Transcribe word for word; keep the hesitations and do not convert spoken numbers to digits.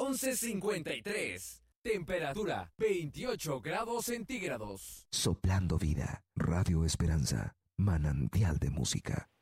once cincuenta y tres. Temperatura veintiocho grados centígrados. Soplando vida. Radio Esperanza. Manantial de música.